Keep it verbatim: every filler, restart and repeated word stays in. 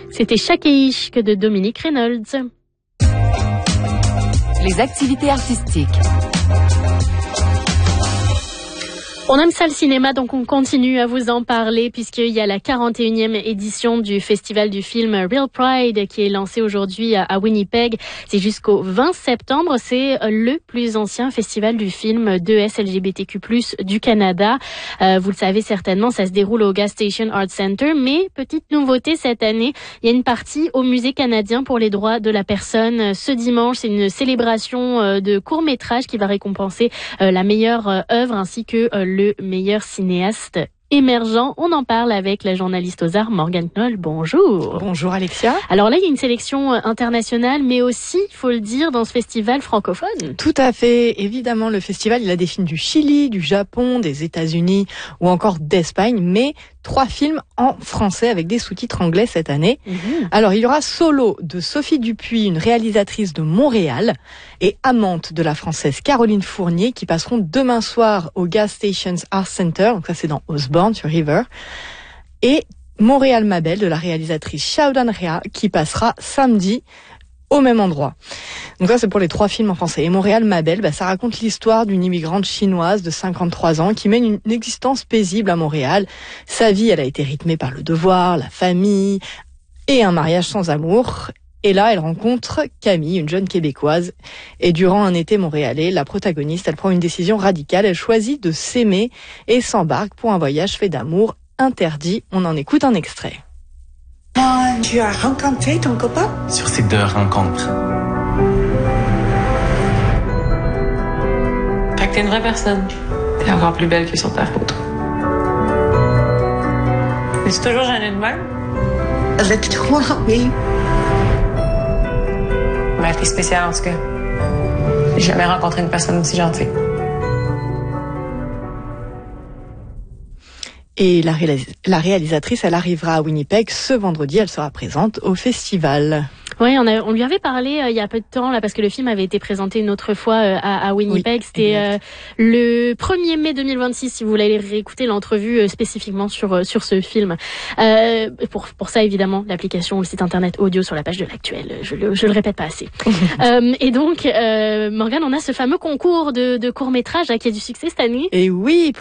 C'était Chakeishk de Dominique Reynolds. Les activités artistiques. On aime ça le cinéma, donc on continue à vous en parler puisqu'il y a la quarante et unième édition du festival du film Real Pride qui est lancé aujourd'hui à Winnipeg. C'est jusqu'au vingt septembre. C'est le plus ancien festival du film deux S L G B T Q plus, du Canada. Euh, vous le savez certainement, ça se déroule au Gas Station Art Center. Mais petite nouveauté cette année, il y a une partie au Musée canadien pour les droits de la personne. Ce dimanche, c'est une célébration de court-métrage qui va récompenser la meilleure œuvre ainsi que le meilleur cinéaste émergent. On en parle avec la journaliste aux arts Morgane Knoll. Bonjour. Bonjour Alexia. Alors là, il y a une sélection internationale, mais aussi, il faut le dire, dans ce festival francophone. Tout à fait. Évidemment, le festival, il a des films du Chili, du Japon, des États-Unis ou encore d'Espagne, mais trois films en français avec des sous-titres anglais cette année. Mmh. Alors, il y aura Solo de Sophie Dupuis, une réalisatrice de Montréal, et Amante de la française Caroline Fournier, qui passeront demain soir au Gas Stations Art Center. Donc ça, c'est dans Osborne, sur River. Et Montréal ma belle de la réalisatrice Xiaodan Rea, qui passera samedi au même endroit. Donc ça, c'est pour les trois films en français. Et Montréal ma belle, bah, ça raconte l'histoire d'une immigrante chinoise de cinquante-trois ans qui mène une existence paisible à Montréal. Sa vie, elle a été rythmée par le devoir, la famille et un mariage sans amour. Et là, elle rencontre Camille, une jeune Québécoise. Et durant un été montréalais, la protagoniste, elle prend une décision radicale. Elle choisit de s'aimer et s'embarque pour un voyage fait d'amour interdit. On en écoute un extrait. Tu as rencontré ton copain? Sur ces deux rencontres. Fait que t'es une vraie personne. T'es encore plus belle que sur ta photo. Es-tu toujours gênée de même? Avec toi, oui. Ben, t'es spéciale en tout cas. J'ai jamais rencontré une personne aussi gentille. Et la, réalis- la réalisatrice, elle arrivera à Winnipeg ce vendredi. Elle sera présente au festival. Oui, on, a, on lui avait parlé euh, il y a peu de temps là parce que le film avait été présenté une autre fois euh, à, à Winnipeg. Oui, c'était euh, le premier mai deux mille vingt-six. Si vous voulez réécouter l'entrevue euh, spécifiquement sur euh, sur ce film. Euh, pour pour ça évidemment l'application ou le site internet audio sur la page de l'Actuel. Je le je le répète pas assez. euh, et donc euh, Morgane, on a ce fameux concours de de court métrage qui a du succès cette année. Et oui.